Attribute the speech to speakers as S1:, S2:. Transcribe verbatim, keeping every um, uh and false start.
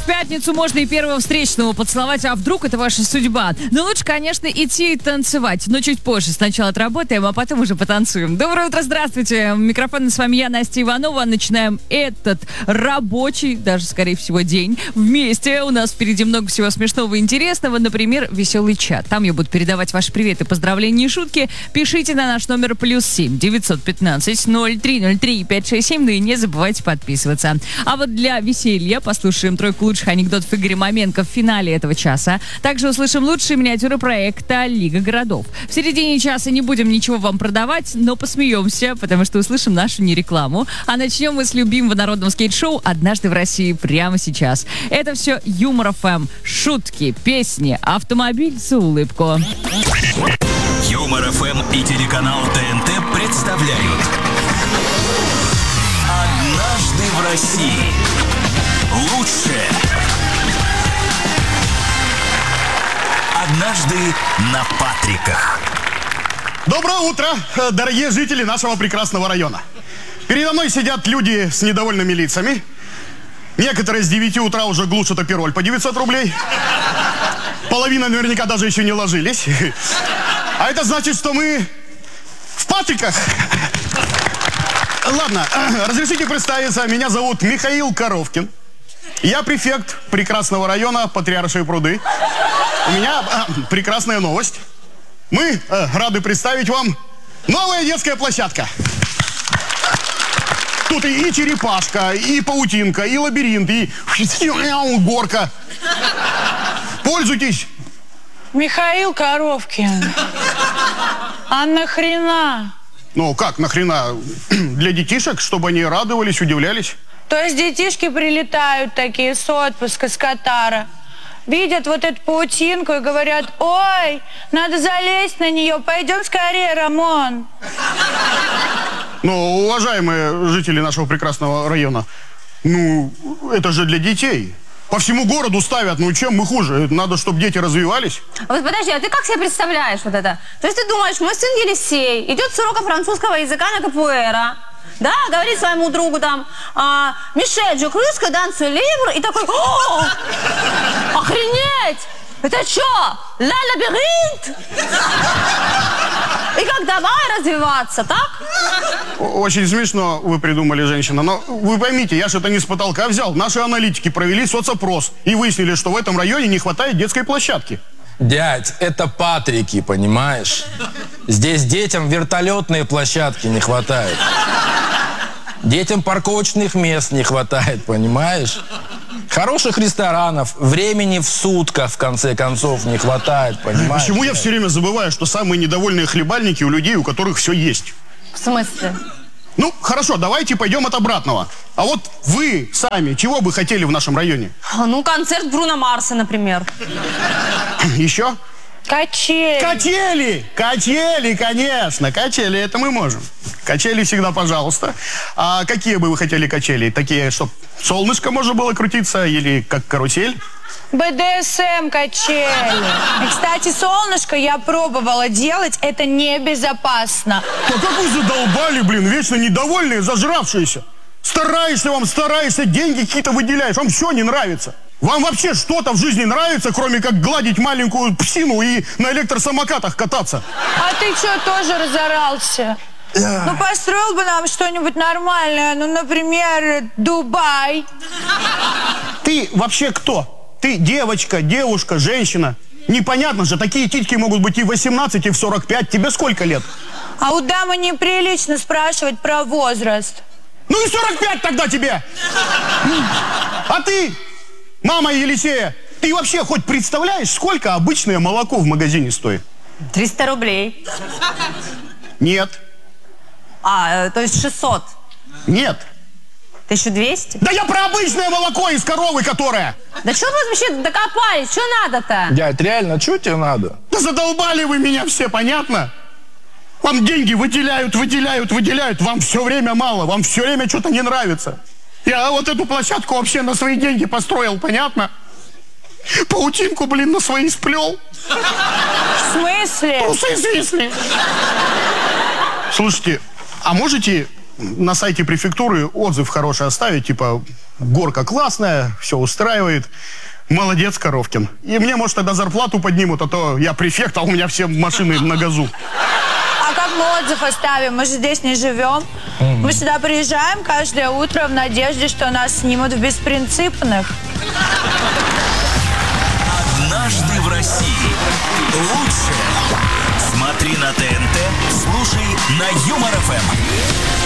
S1: в пятницу можно и первого встречного поцеловать, а вдруг это ваша судьба? Но лучше, конечно, идти и танцевать, но чуть позже. Сначала отработаем, а потом уже потанцуем. Доброе утро, здравствуйте. Микрофон с вами я, Настя Иванова. Начинаем этот рабочий, даже, скорее всего, день. Вместе у нас впереди много всего смешного и интересного. Например, веселый чат. Там я буду передавать ваши приветы, поздравления и шутки. Пишите на наш номер плюс семь девятьсот пятнадцать ноль три ноль три пять шесть семь. Ну и не забывайте подписываться. А вот для веселья послушаем тройку лучших анекдотов Игоря Маменко в финале этого часа. Также услышим лучшие миниатюры проекта «Лига городов». В середине часа не будем ничего вам продавать, но посмеемся, потому что услышим нашу нерекламу. А начнем мы с любимого народного скейт-шоу «Однажды в России» прямо сейчас. Это все Юмор эф эм, шутки, песни, автомобиль за улыбку.
S2: Юмор эф эм и телеканал тэ эн тэ представляют «Однажды в России». Лучшее. Однажды на Патриках.
S3: Доброе утро, дорогие жители нашего прекрасного района. Передо мной сидят люди с недовольными лицами. Некоторые с девяти утра уже глушат апероль по девятьсот рублей. Половина наверняка даже еще не ложились. А это значит, что мы в Патриках. Ладно, разрешите представиться. Меня зовут Михаил Коровкин. Я префект прекрасного района Патриаршие пруды. У меня э, прекрасная новость. Мы э, рады представить вам новая детская площадка. Тут и, и черепашка, и паутинка, и лабиринт, и горка. Пользуйтесь.
S4: Михаил Коровкин. А нахрена?
S3: Ну, как нахрена? Для детишек, чтобы они радовались, удивлялись.
S4: То есть детишки прилетают такие с отпуска, с Катара, видят вот эту паутинку и говорят: ой, надо залезть на нее, пойдем скорее, Рамон.
S3: Ну, уважаемые жители нашего прекрасного района, ну, это же для детей. По всему городу ставят, ну чем мы хуже? Надо, чтобы дети развивались.
S5: Вот подожди, а ты как себе представляешь вот это? То есть ты думаешь, мой сын Елисей идет с урока французского языка на капуэра, да, говорит своему другу там: а, Мишель, je crus que dans ce livre, и такой: о, охренеть! Это что? Ла лабиринт? И как давай развиваться, так?
S3: Очень смешно вы придумали, женщина. Но вы поймите, я же это не с потолка взял. Наши аналитики провели соцопрос и выяснили, что в этом районе не хватает детской площадки.
S6: Дядь, это Патрики, понимаешь? Здесь детям вертолетные площадки не хватает. Детям парковочных мест не хватает, понимаешь? Хороших ресторанов, времени в сутках, в конце концов, не хватает, понимаешь?
S3: Почему я все время забываю, что самые недовольные хлебальники у людей, у которых все есть?
S5: В смысле?
S3: Ну, хорошо, давайте пойдем от обратного. А вот вы сами чего бы хотели в нашем районе?
S5: Ну, концерт Бруно Марса, например.
S3: Еще?
S4: Качели.
S3: Качели! Качели, конечно! Качели, это мы можем. Качели всегда, пожалуйста. А какие бы вы хотели качели? Такие, чтобы солнышко можно было крутиться или как карусель?
S4: бэ дэ эс эм качели. И, кстати, солнышко я пробовала делать, это небезопасно.
S3: А как вы задолбали, блин, вечно недовольные, зажравшиеся. Стараешься вам, стараешься, деньги какие-то выделяешь, вам все не нравится. Вам вообще что-то в жизни нравится, кроме как гладить маленькую псину и на электросамокатах кататься?
S4: А ты что, тоже разорался? Ну, построил бы нам что-нибудь нормальное, ну, например, Дубай.
S3: Ты вообще кто? Ты девочка, девушка, женщина. Непонятно же, такие титьки могут быть и в восемнадцать, и в сорок пять. Тебе сколько лет?
S4: А у дамы неприлично спрашивать про возраст.
S3: Ну и сорок пять тогда тебе! А ты, мама Елисея, ты вообще хоть представляешь, сколько обычное молоко в магазине стоит?
S5: триста рублей.
S3: Нет.
S5: А, то есть шестьсот.
S3: Нет.
S5: тысяча двести?
S3: Да я про обычное молоко из коровы, которое.
S5: Да что вы вообще докопались? Что надо-то?
S6: Дядь, реально, что тебе надо?
S3: Да задолбали вы меня все, понятно? Вам деньги выделяют, выделяют, выделяют. Вам все время мало, вам все время что-то не нравится. Я вот эту площадку вообще на свои деньги построил, понятно? Паутинку, блин, на свои сплел.
S4: В смысле?
S3: Трусы свисли. Слушайте, а можете на сайте префектуры отзыв хороший оставить, типа, горка классная, все устраивает. Молодец, Коровкин. И мне, может, тогда зарплату поднимут, а то я префект, а у меня все машины на газу.
S4: А как мы отзыв оставим? Мы же здесь не живем. Мы сюда приезжаем каждое утро в надежде, что нас снимут в беспринципных.
S2: Однажды в России. Лучше смотри на ТНТ, слушай на Юмор ФМ.